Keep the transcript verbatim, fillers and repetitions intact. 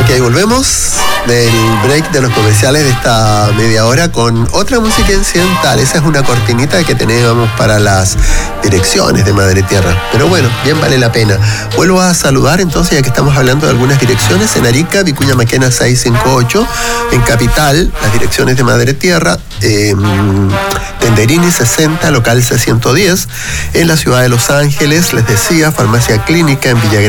Ok, volvemos del break de los comerciales de esta media hora con otra música incidental. Esa es una cortinita que teníamos para las direcciones de Madre Tierra. Pero bueno, bien vale la pena. Vuelvo a saludar entonces, ya que estamos hablando de algunas direcciones. En Arica, Vicuña Maquena seiscientos cincuenta y ocho. En Capital, las direcciones de Madre Tierra. Eh, Tenderini sesenta, local C ciento diez. En la ciudad de Los Ángeles, les decía, Farmacia Clínica en Villagrán.